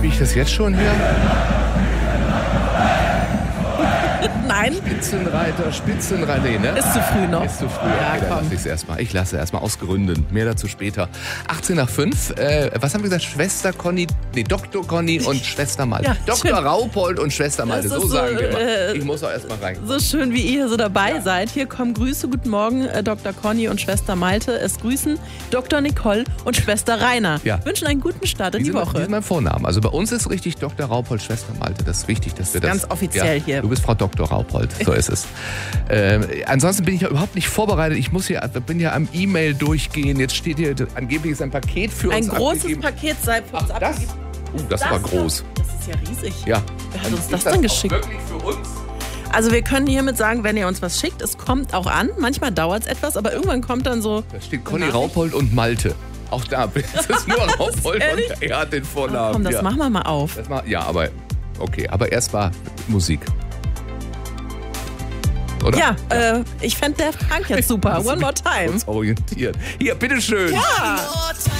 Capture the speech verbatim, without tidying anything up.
Übe ich das jetzt schon hier? Nein. Spitzenreiter, Spitzenreiter, nee, ne? Ist zu früh noch. Ist zu früh. Ja, Okay, dann komm. lasse ich es erstmal. Ich lasse erstmal aus Gründen. Mehr dazu später. achtzehn nach fünf. Äh, was haben wir gesagt? Schwester Conny, nee, Doktor Conny und Schwester Malte. Ja, Doktor schön. Raupold und Schwester Malte. Das So ist so, sagen wir mal. äh, Ich muss auch erstmal rein. So schön, wie ihr hier so dabei seid. Hier kommen Grüße. Guten Morgen, äh, Doktor Conny und Schwester Malte. Es grüßen Doktor Nicole und Schwester Rainer. Ja. Wünschen einen guten Start in Die die sind, die Woche. sind mein Vornamen. Also bei uns ist richtig Doktor Raupold, Schwester Malte. Das ist wichtig, dass wir das... Ganz offiziell hier. Du bist Frau Doktor Raupold. So ist es. Ähm, ansonsten bin ich ja überhaupt nicht vorbereitet. Ich muss hier, bin ja am E-Mail durchgehen. Jetzt steht hier, angeblich ist ein Paket für Ein uns großes abgegeben. Paket sei für uns Ach, das? abgegeben. Uh, das war groß. Das ist ja riesig. Ja. Wer hat uns Ist das denn auch geschickt? Wirklich für uns? Also wir können hiermit sagen, wenn ihr uns was schickt, es kommt auch an. Manchmal dauert es etwas, aber irgendwann kommt dann so... Da steht Conny Nachricht. Raupold und Malte. Auch da ist es nur Raupold Ehrlich? und er hat den Vornamen. Ach, komm, das ja. machen wir mal auf. Das mal, ja, aber okay. Aber erst mal Musik. Oder? Ja, äh, ich fände der Frank jetzt super. One more time. Uns orientiert. Hier, bitteschön. Ja.